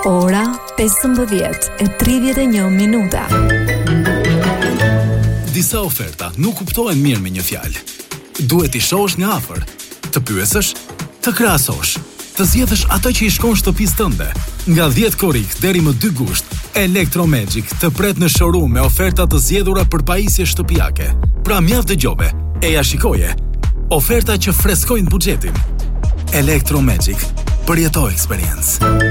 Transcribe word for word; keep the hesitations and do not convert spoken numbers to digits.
Ora pesëmbëdhjetë e tridhjetë e një minuta. Disa oferta nuk kuptohen mirë me një fjalë. Duhet i shohësh nga afër, të pyesësh, të krahasosh, të zgjedhësh atë që i shkon shtëpisë tënde. Nga dhjetë korrik deri më dy gusht, Electromagic të pret në showroom me oferta të zgjedhura për pajisje shtëpiake. Pra mjaft dëgjove, e ja shikoje. Oferta që freskojnë buxhetin. Electromagic, përjeto experience.